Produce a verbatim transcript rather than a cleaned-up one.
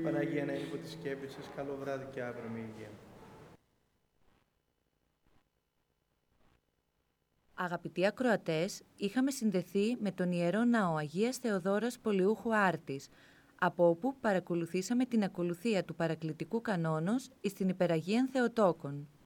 Παναγία να είναι υπό τη σκέπη σας. Καλό βράδυ και αύριο με υγεία. Αγαπητοί ακροατές, είχαμε συνδεθεί με τον Ιερό Ναό Αγίας Θεοδόρας Πολιούχου Άρτης, από όπου παρακολουθήσαμε την ακολουθία του παρακλητικού κανόνος εις την Υπεραγίαν Θεοτόκον.